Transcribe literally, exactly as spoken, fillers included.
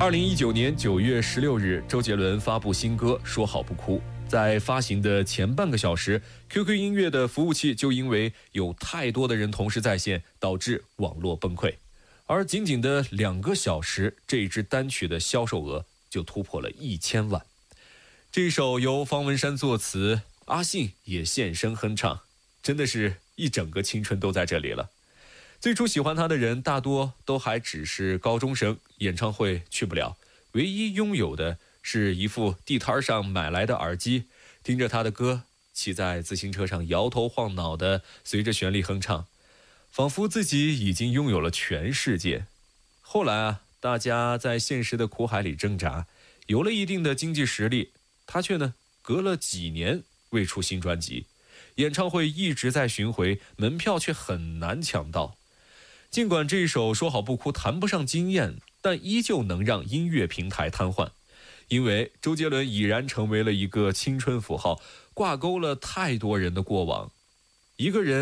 二零一九年九月十六日，周杰伦发布新歌《说好不哭》。在发行的前半个小时 ，Q Q 音乐的服务器就因为有太多的人同时在线，导致网络崩溃。而仅仅的两个小时，这一支单曲的销售额就突破了一千万。这一首由方文山作词，阿信也现身哼唱，真的是一整个青春都在这里了。最初喜欢他的人大多都还只是高中生，演唱会去不了，唯一拥有的是一副地摊上买来的耳机，听着他的歌，骑在自行车上摇头晃脑的随着旋律哼唱，仿佛自己已经拥有了全世界。后来啊，大家在现实的苦海里挣扎，有了一定的经济实力，他却呢隔了几年未出新专辑，演唱会一直在巡回，门票却很难抢到。尽管这一首说好不哭谈不上惊艳，但依旧能让音乐平台瘫痪，因为周杰伦已然成为了一个青春符号，挂钩了太多人的过往。一个人